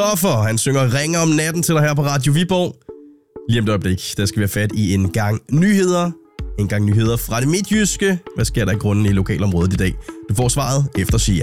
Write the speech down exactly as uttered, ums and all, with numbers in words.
Christoffer, han synger Ringer om natten til dig her på Radio Viborg. Lige om et øjeblik, der skal vi have fat i en gang nyheder. En gang nyheder fra det midtjyske. Hvad sker der i grunden i lokalområdet i dag? Du får svaret efter Sia.